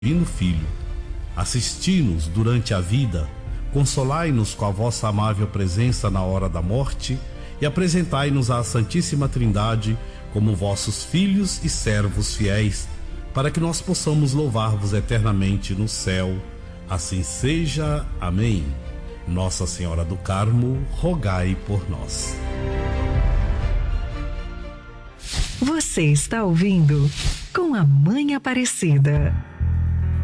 Divino Filho. Assisti-nos durante a vida, consolai-nos com a vossa amável presença na hora da morte e apresentai-nos à Santíssima Trindade como vossos filhos e servos fiéis, para que nós possamos louvar-vos eternamente no céu. Assim seja. Amém. Nossa Senhora do Carmo, rogai por nós. Você está ouvindo Com a Mãe Aparecida.